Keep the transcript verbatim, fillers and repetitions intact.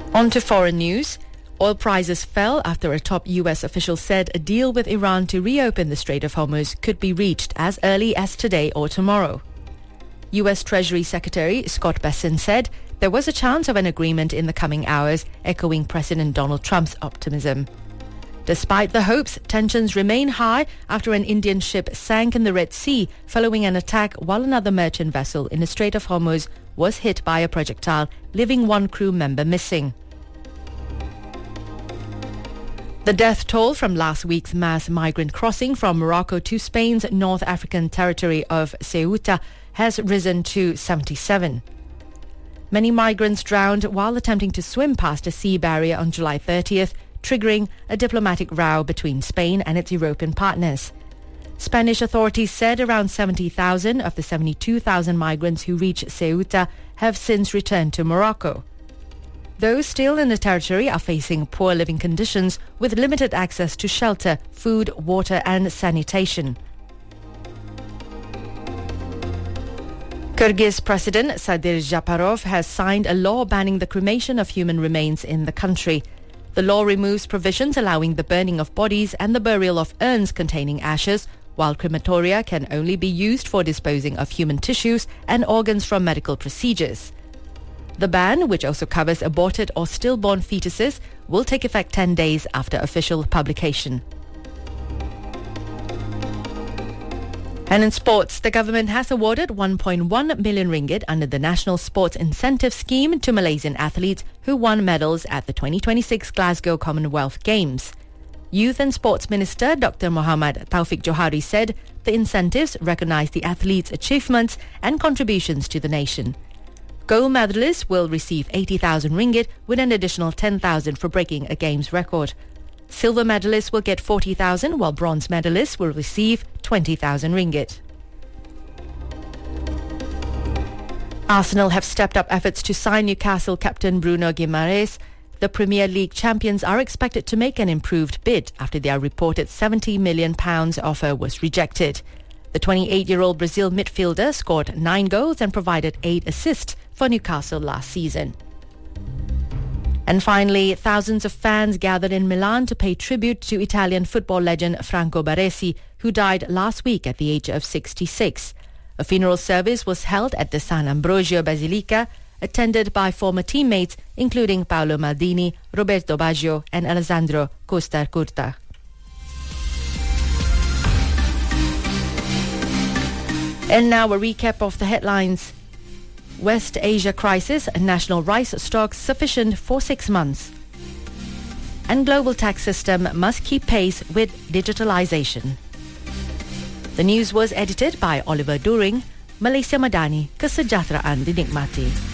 On to foreign news. Oil prices fell after a top U S official said a deal with Iran to reopen the Strait of Hormuz could be reached as early as today or tomorrow. U S Treasury Secretary Scott Bessent said there was a chance of an agreement in the coming hours, echoing President Donald Trump's optimism. Despite the hopes, tensions remain high after an Indian ship sank in the Red Sea following an attack while another merchant vessel in the Strait of Hormuz was hit by a projectile, leaving one crew member missing. The death toll from last week's mass migrant crossing from Morocco to Spain's North African territory of Ceuta has risen to seventy-seven. Many migrants drowned while attempting to swim past a sea barrier on July thirtieth, triggering a diplomatic row between Spain and its European partners. Spanish authorities said around seventy thousand of the seventy-two thousand migrants who reached Ceuta have since returned to Morocco. Those still in the territory are facing poor living conditions with limited access to shelter, food, water and sanitation. Kyrgyz President Sadir Japarov has signed a law banning the cremation of human remains in the country. The law removes provisions allowing the burning of bodies and the burial of urns containing ashes, while crematoria can only be used for disposing of human tissues and organs from medical procedures. The ban, which also covers aborted or stillborn fetuses, will take effect ten days after official publication. And in sports, the government has awarded one point one million ringgit under the National Sports Incentive Scheme to Malaysian athletes who won medals at the twenty twenty-six Glasgow Commonwealth Games. Youth and Sports Minister Doctor Muhammad Taufik Johari said the incentives recognise the athletes' achievements and contributions to the nation. Gold medalists will receive eighty thousand ringgit with an additional ten thousand for breaking a Games record. Silver medalists will get forty thousand while bronze medalists will receive twenty thousand ringgit. Arsenal have stepped up efforts to sign Newcastle captain Bruno Guimaraes. The Premier League champions are expected to make an improved bid after their reported seventy million pounds offer was rejected. The twenty-eight-year-old Brazil midfielder scored nine goals and provided eight assists for Newcastle last season. And finally, thousands of fans gathered in Milan to pay tribute to Italian football legend Franco Baresi, who died last week at the age of sixty-six. A funeral service was held at the San Ambrogio Basilica, attended by former teammates including Paolo Maldini, Roberto Baggio and Alessandro Costarcurta. And now a recap of the headlines. West Asia crisis, national rice stocks sufficient for six months. And global tax system must keep pace with digitalization. The news was edited by Oliver During. Malaysia Madani, kesejahteraan dinikmati.